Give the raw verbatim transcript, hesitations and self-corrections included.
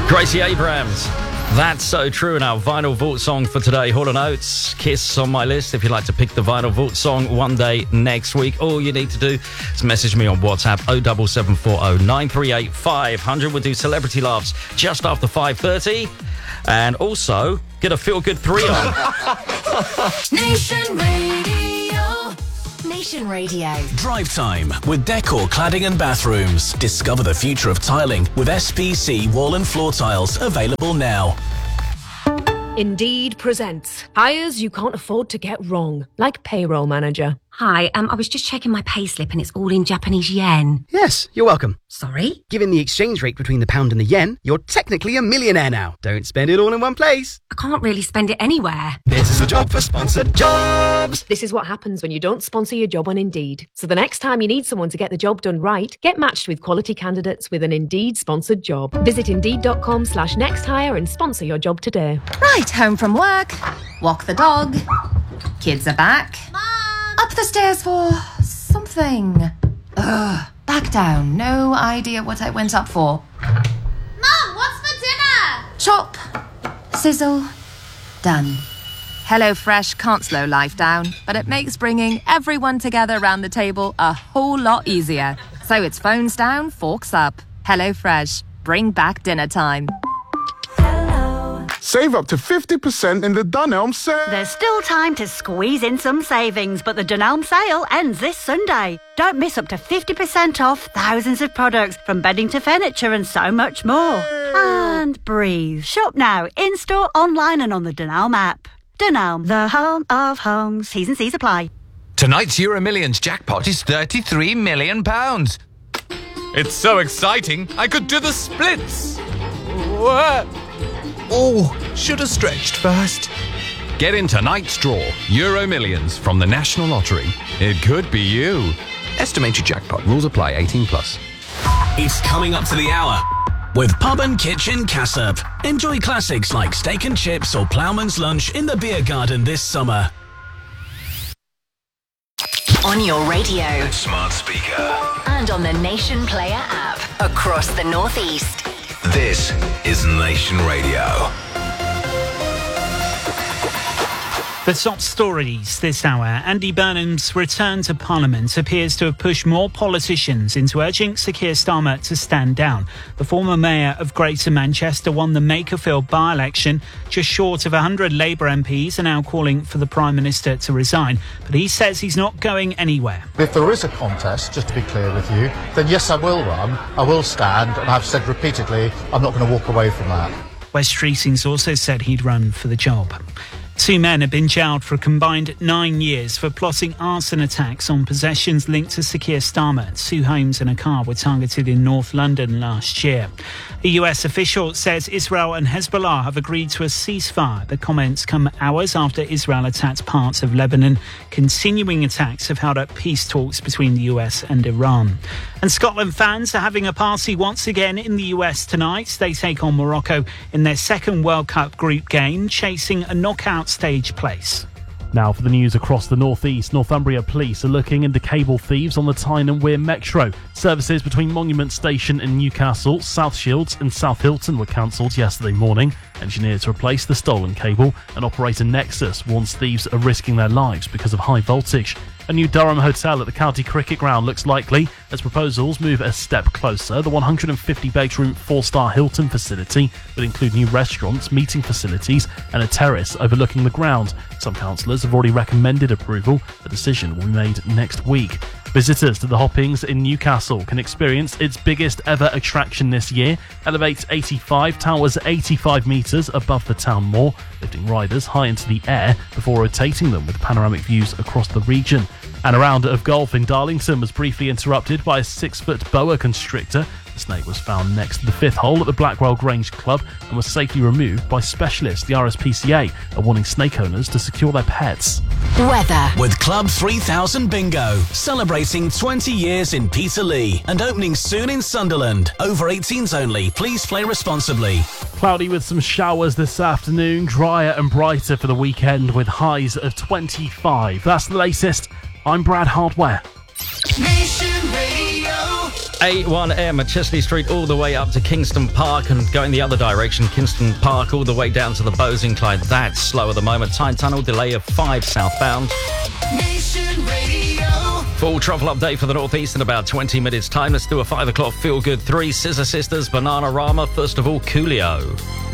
Gracie Abrams. That's So True in our Vinyl Vault song for today. Hall and Oates, Kiss on my list. If you'd like to pick the Vinyl Vault song one day next week, all you need to do is message me on WhatsApp oh seven seven four oh nine three eight five hundred. We'll do Celebrity Laughs just after five thirty. And also, get a Feel Good three on. Nation Radio. Nation Radio. Drive Time with Decor Cladding and Bathrooms. Discover the future of tiling with S P C wall and floor tiles, available now. Indeed presents hires you can't afford to get wrong, like payroll manager. Hi, um, I was just checking my payslip and it's all in Japanese yen. Yes, you're welcome. Sorry? Given the exchange rate between the pound and the yen, you're technically a millionaire now. Don't spend it all in one place. I can't really spend it anywhere. This is a job for sponsored jobs. This is what happens when you don't sponsor your job on Indeed. So the next time you need someone to get the job done right, get matched with quality candidates with an Indeed sponsored job. Visit Indeed.com slash next hire and sponsor your job today. Right, home from work, walk the dog, kids are back. Mom! Up the stairs for something. Ugh, back down. No idea what I went up for. Mom, what's for dinner? Chop, sizzle, done. HelloFresh can't slow life down, but it makes bringing everyone together around the table a whole lot easier. So it's phones down, forks up. HelloFresh, bring back dinner time. Save up to fifty percent in the Dunelm sale. There's still time to squeeze in some savings, but the Dunelm sale ends this Sunday. Don't miss up to fifty percent off thousands of products, from bedding to furniture and so much more. And breathe. Shop now, in-store, online and on the Dunelm app. Dunelm, the home of homes. T's and C's apply. Tonight's Euro Millions jackpot is thirty-three million pounds. It's so exciting, I could do the splits. What? Oh, should have stretched first. Get in tonight's draw, Euro Millions from the National Lottery. It could be you. Estimated jackpot. Rules apply. eighteen plus. It's coming up to the hour with Pub and Kitchen Cassop. Enjoy classics like steak and chips or ploughman's lunch in the beer garden this summer. On your radio. Smart speaker. And on the Nation Player app. Across the Northeast. This is Nation Radio. The top stories this hour. Andy Burnham's return to Parliament appears to have pushed more politicians into urging Sir Keir Starmer to stand down. The former mayor of Greater Manchester won the Makerfield by-election. Just short of one hundred Labour M Ps are now calling for the Prime Minister to resign. But he says he's not going anywhere. If there is a contest, just to be clear with you, then yes, I will run, I will stand, and I've said repeatedly, I'm not going to walk away from that. Wes Streetings also said he'd run for the job. Two men have been jailed for a combined nine years for plotting arson attacks on possessions linked to Sir Keir Starmer. Two homes and a car were targeted in North London last year. A U S official says Israel and Hezbollah have agreed to a ceasefire. The comments come hours after Israel attacked parts of Lebanon. Continuing attacks have held up peace talks between the U S and Iran. And Scotland fans are having a party once again in the U S tonight. They take on Morocco in their second World Cup group game, chasing a knockout stage place. Now for the news across the northeast. Northumbria police are looking into cable thieves on the Tyne and Wear Metro. Services between Monument Station and Newcastle, South Shields and South Hilton were cancelled yesterday morning. Engineers replaced the stolen cable, and operator Nexus warns thieves are risking their lives because of high voltage. A new Durham hotel at the County Cricket Ground looks likely as proposals move a step closer. The one hundred fifty bedroom four-star Hilton facility will include new restaurants, meeting facilities and a terrace overlooking the ground. Some councillors have already recommended approval. A decision will be made next week. Visitors to the Hoppings in Newcastle can experience its biggest ever attraction this year. Elevates eighty-five towers eighty-five metres above the town moor, lifting riders high into the air before rotating them with panoramic views across the region. And a round of golf in Darlington was briefly interrupted by a six-foot boa constrictor. The snake was found next to the fifth hole at the Blackwell Grange Club and was safely removed by specialists. The R S P C A are warning snake owners to secure their pets. Weather. With Club three thousand Bingo, celebrating twenty years in Peterlee and opening soon in Sunderland. Over eighteens only. Please play responsibly. Cloudy with some showers this afternoon, drier and brighter for the weekend with highs of twenty-five. That's the latest. I'm Brad Hardware. Nation Radio. A one M at Chesley Street all the way up to Kingston Park and going the other direction, Kingston Park all the way down to the Bowes Incline. That's slow at the moment. Tyne Tunnel delay of five southbound. Nation Radio. Full travel update for the northeast in about twenty minutes time. Let's do a five o'clock feel good three. Scissor Sisters, Bananarama. First of all, Coolio.